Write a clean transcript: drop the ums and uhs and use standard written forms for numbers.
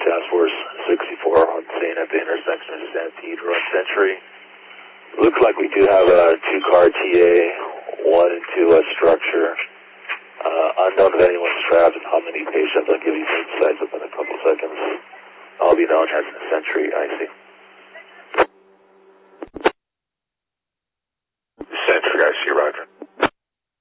Task Force 64 on scene at the intersection of Stampede Road Century. Looks like we do have a two-car TA, one into a structure. Unknown if anyone's trapped and how many patients. I'll give you some insights within a couple seconds. I'll be known as Century IC.